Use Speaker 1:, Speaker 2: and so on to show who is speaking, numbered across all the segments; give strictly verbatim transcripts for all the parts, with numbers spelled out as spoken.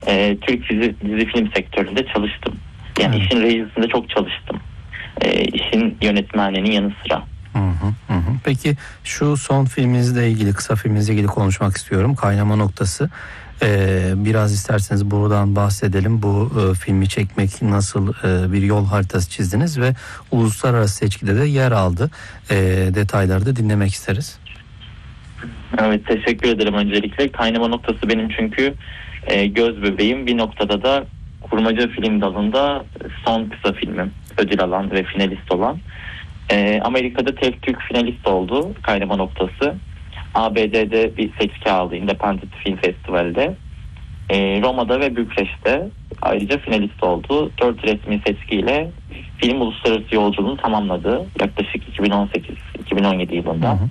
Speaker 1: e, Türk dizi, dizi film sektöründe çalıştım. Yani evet. işin rejisinde çok çalıştım. E, işin yönetmenliğinin yanı sıra.
Speaker 2: Hı hı, hı. Peki şu son filminizle ilgili, kısa filminizle ilgili konuşmak istiyorum. Kaynama Noktası. Ee, biraz isterseniz buradan bahsedelim. Bu e, filmi çekmek nasıl e, bir yol haritası çizdiniz ve uluslararası seçkide de yer aldı. E, detayları da dinlemek isteriz.
Speaker 1: Evet, teşekkür ederim öncelikle. Kaynama Noktası benim çünkü e, göz bebeğim. Bir noktada da kurmaca film dalında son kısa filmim. Ödül alan ve finalist olan. E, Amerika'da tek Türk finalist oldu Kaynama Noktası. A B D'de bir seçki aldı Independent Film Festival'de. E, Roma'da ve Bükreş'te ayrıca finalist oldu. Dört resmi seçkiyle film uluslararası yolculuğunu tamamladı. Yaklaşık iki bin on sekiz iki bin on yedi yılında. Hı hı.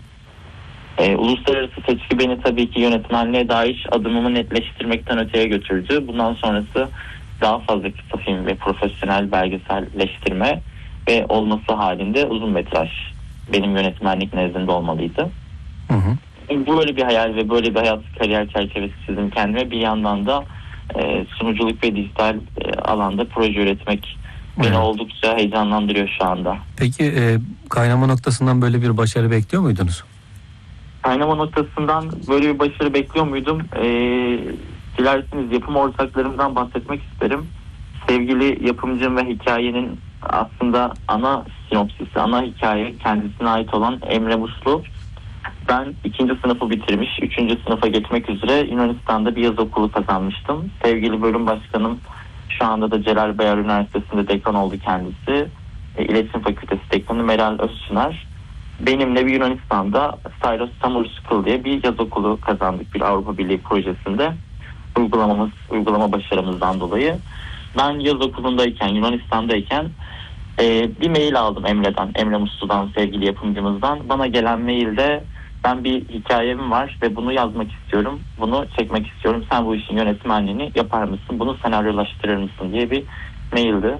Speaker 1: E, uluslararası seçki beni tabii ki yönetmenliğe dair adımımı netleştirmekten öteye götürdü. Bundan sonrası daha fazla kısa film ve profesyonel belgeselleştirme ve olması halinde uzun metraj benim yönetmenlik nezdinde olmalıydı. Hı hı. Böyle bir hayal ve böyle bir hayat kariyer çerçevesi çizdim kendime. Bir yandan da e, sunuculuk ve dijital e, alanda proje üretmek beni evet. oldukça heyecanlandırıyor şu anda.
Speaker 2: Peki e, Kaynama Noktası'ndan böyle bir başarı bekliyor muydunuz?
Speaker 1: Kaynama Noktası'ndan böyle bir başarı bekliyor muydum? E, dilerseniz yapım ortaklarımdan bahsetmek isterim. Sevgili yapımcım ve hikayenin aslında ana sinopsisi, ana hikaye kendisine ait olan Emre Muslu. Ben ikinci sınıfı bitirmiş, üçüncü sınıfa geçmek üzere Yunanistan'da bir yaz okulu kazanmıştım. Sevgili bölüm başkanım şu anda da Celal Bayar Üniversitesi'nde dekan oldu kendisi. E, İletişim Fakültesi dekanı Meral Özçınar. Benimle bir Yunanistan'da Stylos Summer School diye bir yaz okulu kazandık bir Avrupa Birliği projesinde. Uygulamamız, uygulama başarımızdan dolayı. Ben yaz okulundayken, Yunanistan'dayken e, bir mail aldım Emre'den, Emre Muslu'dan, sevgili yapımcımızdan. Bana gelen mailde ben bir hikayem var ve bunu yazmak istiyorum, bunu çekmek istiyorum. Sen bu işin yönetmenliğini yapar mısın, bunu senaryolaştırır mısın diye bir maildi.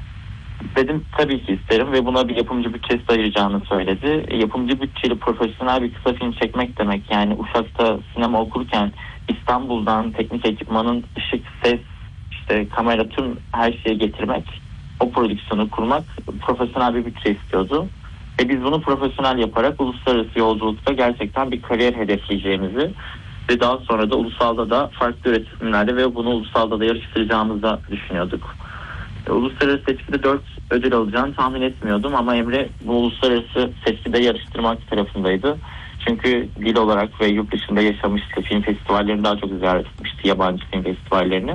Speaker 1: Dedim tabii ki isterim ve buna bir yapımcı bütçesi ayıracağını söyledi. E, yapımcı bütçeli profesyonel bir kısa film çekmek demek. Yani Uşak'ta sinema okurken İstanbul'dan teknik ekipmanın ışık, ses, işte kamera, tüm her şeyi getirmek, o prodüksiyonu kurmak profesyonel bir bütçe istiyordu. Ve biz bunu profesyonel yaparak uluslararası yolculukta gerçekten bir kariyer hedefleyeceğimizi ve daha sonra da ulusalda da farklı üretimlerde ve bunu ulusalda da yarıştıracağımızı da düşünüyorduk. E, uluslararası seçkide dört ödül alacağını tahmin etmiyordum ama Emre bu uluslararası seçkide yarıştırmak tarafındaydı. Çünkü dil olarak ve yurt dışında yaşamıştı, film festivallerini daha çok ziyaret etmişti, yabancı film festivallerini.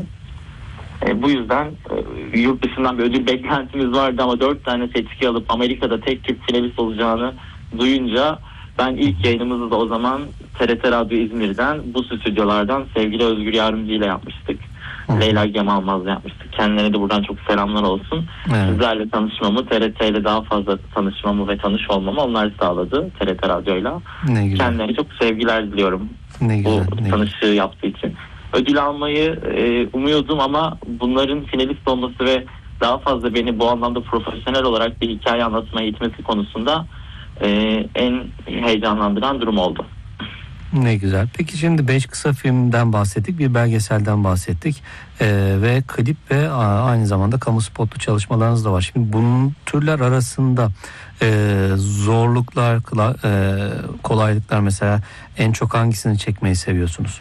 Speaker 1: E, bu yüzden e, yurt dışından bir ödül beklentimiz vardı ama dört tane seçki alıp Amerika'da tek Türk finalist olacağını duyunca ben ilk yayınımızı da o zaman T R T Radyo İzmir'den, bu stüdyolardan sevgili Özgür Yardımcı ile yapmıştık. Hı. Leyla Gemalmaz'la yapmıştık. Kendilerine de buradan çok selamlar olsun. Evet. Sizlerle tanışmamı, T R T ile daha fazla tanışmamı ve tanış olmamı onlar sağladı, T R T Radyo'yla. Kendilerine çok sevgiler diliyorum ne güzel, bu ne tanışığı güzel. Yaptığı için. Ödül almayı e, umuyordum ama bunların finalist olması ve daha fazla beni bu anlamda profesyonel olarak bir hikaye anlatmaya itmesi konusunda e, en heyecanlandıran durum oldu.
Speaker 2: Ne güzel. Peki şimdi beş kısa filmden bahsettik, bir belgeselden bahsettik ee, ve klip ve aynı zamanda kamu spotlu çalışmalarınız da var. Şimdi bunun türler arasında e, zorluklar, e, kolaylıklar, mesela en çok hangisini çekmeyi seviyorsunuz?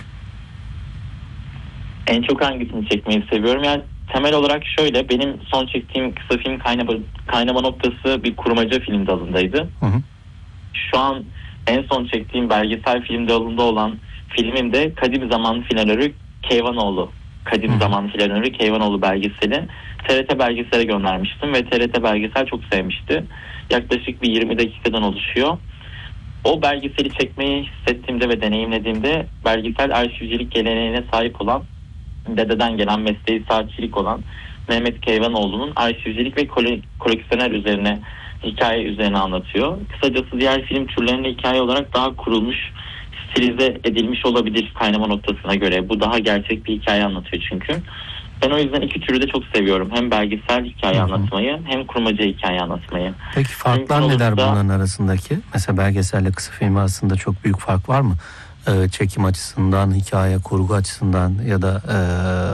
Speaker 1: En çok hangisini çekmeyi seviyorum? Yani temel olarak şöyle, benim son çektiğim kısa film Kaynama, Kaynama Noktası bir kurmaca film dalındaydı. Hı hı. Şu an en son çektiğim belgesel film dalında olan filmim de Kadim Zaman Flanörü Keyvanoğlu. Kadim hı. Zaman Flanörü Keyvanoğlu belgeseli. T R T Belgesel'e göndermiştim ve T R T Belgesel çok sevmişti. Yaklaşık bir yirmi dakikadan oluşuyor. O belgeseli çekmeyi hissettiğimde ve deneyimlediğimde belgesel arşivcilik geleneğine sahip olan, dededen gelen mesleği saatçilik olan Mehmet Keyvanoğlu'nun arşivcilik ve koleksiyoner üzerine, hikaye üzerine anlatıyor. Kısacası diğer film türlerine hikaye olarak daha kurulmuş, stilize edilmiş olabilir Kaynama Noktası'na göre. Bu daha gerçek bir hikaye anlatıyor çünkü. Ben o yüzden iki türü de çok seviyorum. Hem belgesel hikaye, hı hı, anlatmayı hem kurmaca hikaye anlatmayı.
Speaker 2: Peki farklar çünkü neler olursa bunların arasındaki? Mesela belgeselle kısa film arasında çok büyük fark var mı? e, çekim açısından, hikaye kurgu açısından ya da e,